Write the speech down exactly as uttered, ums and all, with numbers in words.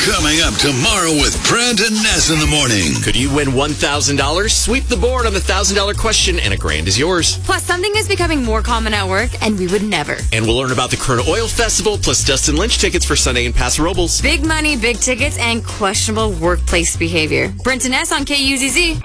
Coming up tomorrow with Brent and Ness in the morning. Could you win one thousand dollars? Sweep the board on the one thousand dollars question, and a grand is yours. Plus, something is becoming more common at work, and we would never. And we'll learn about the Corona Oil Festival, plus Dustin Lynch tickets for Sunday in Paso Robles. Big money, big tickets, and questionable workplace behavior. Brent and Ness on K U Z Z.